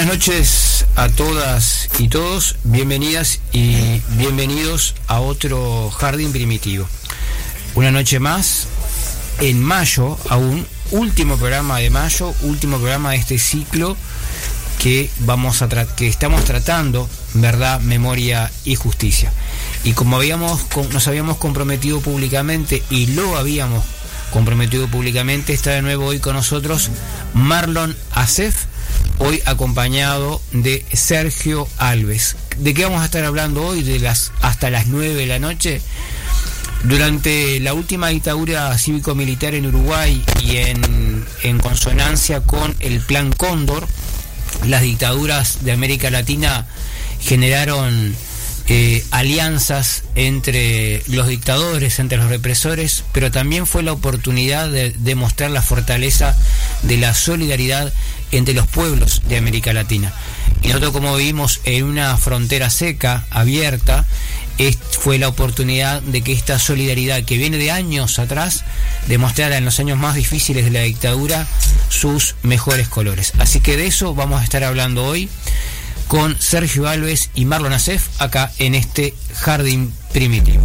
Buenas noches a todas y todos, bienvenidas y bienvenidos a otro Jardín Primitivo. Una noche más, en mayo aún, último programa de mayo, último programa de este ciclo que estamos tratando, verdad, memoria y justicia. Y como nos habíamos comprometido públicamente y lo habíamos comprometido públicamente, está de nuevo hoy con nosotros Marlon Acef, hoy acompañado de Sergio Alves. ¿De qué vamos a estar hablando hoy? Hasta las 9 de la noche. Durante la última dictadura cívico-militar en Uruguay y en consonancia con el Plan Cóndor, las dictaduras de América Latina generaron alianzas entre los dictadores, entre los represores, pero también fue la oportunidad de demostrar la fortaleza de la solidaridad entre los pueblos de América Latina. Y nosotros, como vivimos en una frontera seca, abierta, fue la oportunidad de que esta solidaridad que viene de años atrás demostrara en los años más difíciles de la dictadura sus mejores colores. Así que de eso vamos a estar hablando hoy con Sergio Alves y Marlon Acef acá en este Jardín Primitivo.